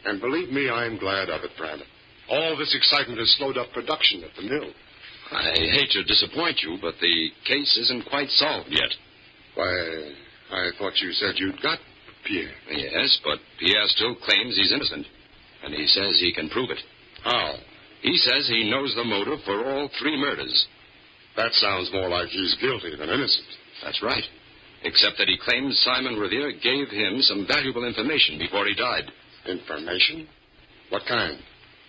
And believe me, I'm glad of it, Brandon. All this excitement has slowed up production at the mill. I hate to disappoint you, but the case isn't quite solved yet. Why, I thought you said you'd got Pierre. Yes, but Pierre still claims he's innocent. And he says he can prove it. How? He says he knows the motive for all 3 murders. That sounds more like he's guilty than innocent. That's right. Except that he claims Simon Revere gave him some valuable information before he died. Information? What kind?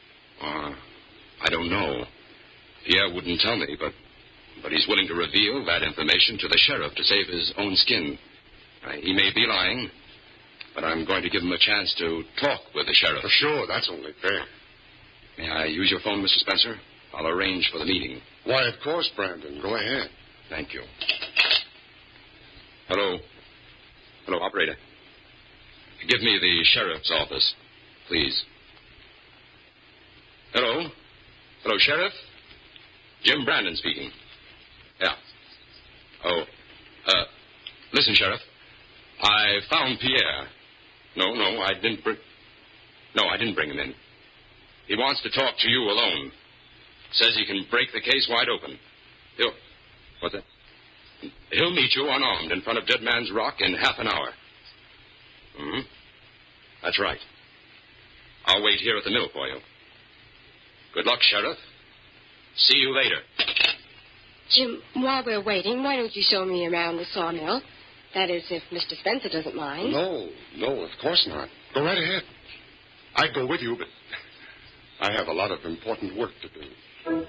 I don't know. Pierre wouldn't tell me, but he's willing to reveal that information to the sheriff to save his own skin. He may be lying, but I'm going to give him a chance to talk with the sheriff. For sure, that's only fair. May I use your phone, Mr. Spencer? I'll arrange for the meeting. Why, of course, Brandon. Go ahead. Thank you. Hello. Hello, operator. Give me the sheriff's office, please. Hello. Hello, Sheriff. Jim Brandon speaking. Yeah. Oh, listen, Sheriff. I found Pierre. No, I didn't bring him in. He wants to talk to you alone. Says he can break the case wide open. What's that? He'll meet you unarmed in front of Dead Man's Rock in half an hour. That's right. I'll wait here at the mill for you. Good luck, Sheriff. See you later. Jim, while we're waiting, why don't you show me around the sawmill? That is, if Mr. Spencer doesn't mind. No, of course not. Go right ahead. I'd go with you, but I have a lot of important work to do.